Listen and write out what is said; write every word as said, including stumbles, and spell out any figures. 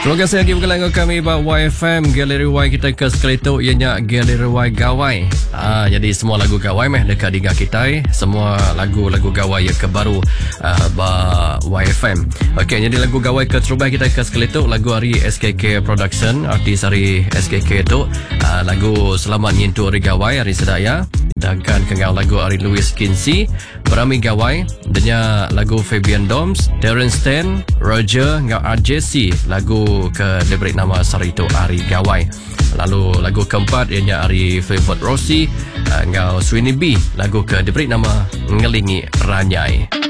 Terima kasih lagi berkelang kami buat Y F M. Galeri Y kita ke sekali tu ianya Galeri Y Gawai. Ah, jadi semua lagu Gawai meh dekat dengar kita. Semua lagu-lagu Gawai yang kebaru uh, ba Y F M. Okey, jadi lagu Gawai ke terbaik kita ke sekali tu lagu hari S K K Production, artis hari S K K tu uh, lagu Selamat Nyentuh hari Gawai hari sedaya. Sedangkan kengau lagu hari Louis Kinsey Berami Gawai denya lagu Fabian Doms, Terence Stan, Roger ngau R J C lagu ke diberi nama Sarito Ari Gawai. Lalu lagu keempat ianya Ari Favorite Rossi uh, ngau Sweeney B lagu ke diberi nama Ngelingi Ranyai.